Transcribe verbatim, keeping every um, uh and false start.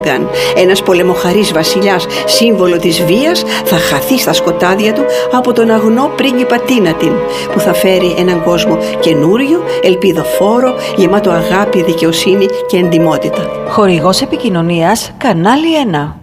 Ένας πολεμοχαρής βασιλιάς, σύμβολο της βίας, θα χαθεί στα σκοτάδια του από τον αγνό πρίγκιπα Τίνατιν, που θα φέρει έναν κόσμο καινούριο, ελπιδοφόρο, γεμάτο αγάπη, δικαιοσύνη και εντιμότητα. Χορηγός επικοινωνίας, Κανάλι ένα.